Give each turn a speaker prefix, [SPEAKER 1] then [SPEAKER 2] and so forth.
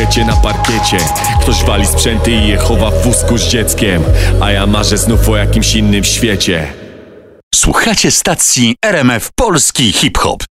[SPEAKER 1] parkecie na parkiecie. Ktoś wali sprzęty i je chowa w wózku z dzieckiem, a ja marzę znów o jakimś innym świecie.
[SPEAKER 2] Słuchacie stacji RMF Polski Hip Hop.